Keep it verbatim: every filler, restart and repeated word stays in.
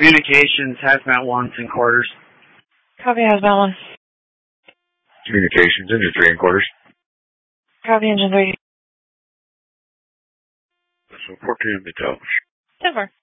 Communications, Hazmat one, in quarters. Copy, Hazmat one. Communications, Engine three in quarters. Copy, Engine three. So fourteen in the tower. ten four.